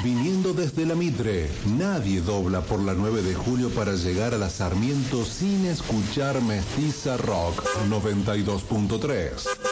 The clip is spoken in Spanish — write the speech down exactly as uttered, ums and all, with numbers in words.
Viniendo desde la Mitre, nadie dobla por la nueve de julio para llegar a la Sarmiento sin escuchar Mestiza Rock noventa y dos punto tres.